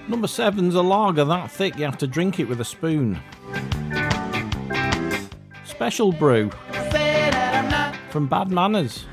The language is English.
Number 7's a lager that thick you have to drink it with a spoon. Special Brew from Bad Manners.